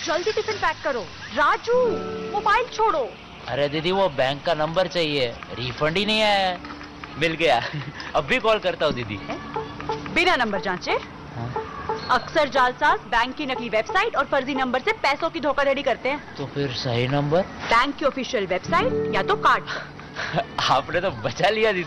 जल्दी tiffin pack करो। Raju, mobile छोड़ो। अरे दीदी वो बैंक का नंबर चाहिए, रिफंड ही नहीं आया है। मिल गया। अब भी कॉल करता हूँ दीदी। बिना नंबर जांचे? अक्सर जालसाज बैंक की नकली वेबसाइट और फर्जी नंबर से पैसों की धोखाधड़ी करते हैं। तो फिर सही नंबर? बैंक की ऑफिशियल वेबसाइट या तो कार्ड। आपने तो बचा लिया दीदी।